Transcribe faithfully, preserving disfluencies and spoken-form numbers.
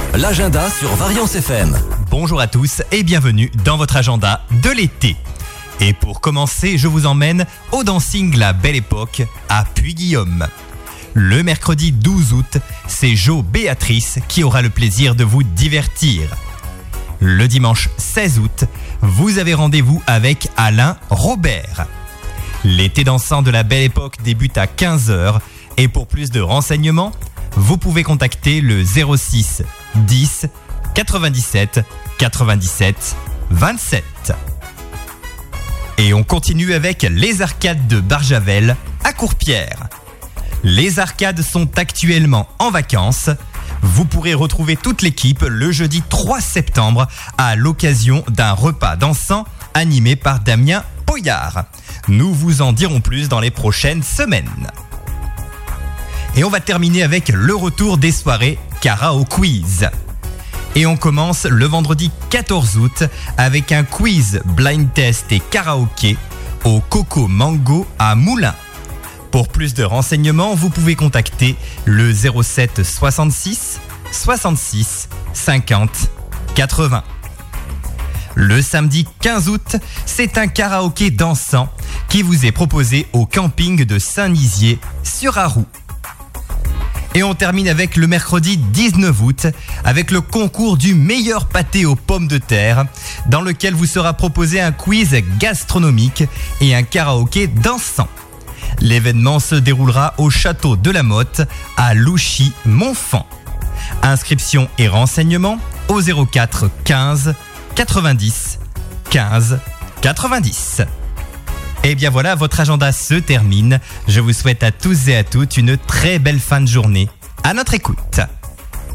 l'agenda sur Variance F M. Bonjour à tous et bienvenue dans votre agenda de l'été. Et pour commencer, je vous emmène au dancing La Belle Époque à Puy-Guillaume. Le mercredi douze août, c'est Jo Béatrice qui aura le plaisir de vous divertir. Le dimanche seize août, vous avez rendez-vous avec Alain Robert. L'été dansant de La Belle Époque débute à quinze heures et pour plus de renseignements, vous pouvez contacter le zéro six dix quatre-vingt-dix-sept quatre-vingt-dix-sept vingt-sept. Et on continue avec les arcades de Barjavel à Courpierre. Les arcades sont actuellement en vacances. Vous pourrez retrouver toute l'équipe le jeudi trois septembre à l'occasion d'un repas dansant animé par Damien Poyard. Nous vous en dirons plus dans les prochaines semaines. Et on va terminer avec le retour des soirées Karaoke Quiz. Et on commence le vendredi quatorze août avec un quiz blind test et karaoké au Coco Mango à Moulins. Pour plus de renseignements, vous pouvez contacter le zéro sept soixante-six soixante-six cinquante quatre-vingts. Le samedi quinze août, c'est un karaoké dansant qui vous est proposé au camping de Saint-Nizier sur Arroux. Et on termine avec le mercredi dix-neuf août avec le concours du meilleur pâté aux pommes de terre dans lequel vous sera proposé un quiz gastronomique et un karaoké dansant. L'événement se déroulera au château de la Motte à Louchy-Montfand. Inscription et renseignements au zéro quatre quinze quatre-vingt-dix quinze quatre-vingt-dix. Et bien voilà, votre agenda se termine. Je vous souhaite à tous et à toutes une très belle fin de journée. À notre écoute.